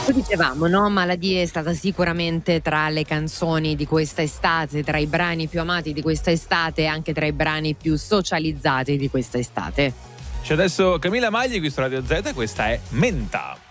Lo dicevamo, no? Maladie è stata sicuramente tra le canzoni di questa estate, tra i brani più amati di questa estate e anche tra i brani più socializzati di questa estate. C'è adesso Camilla Magli qui su Radio Z, questa è Menta.